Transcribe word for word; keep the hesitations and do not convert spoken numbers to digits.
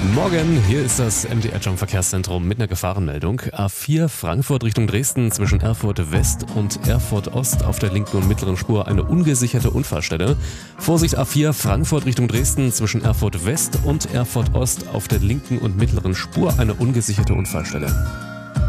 Morgen, hier ist das M D R Jump Verkehrszentrum mit einer Gefahrenmeldung. A vier Frankfurt Richtung Dresden zwischen Erfurt West und Erfurt Ost auf der linken und mittleren Spur eine ungesicherte Unfallstelle. Vorsicht A vier Frankfurt Richtung Dresden zwischen Erfurt West und Erfurt Ost auf der linken und mittleren Spur eine ungesicherte Unfallstelle.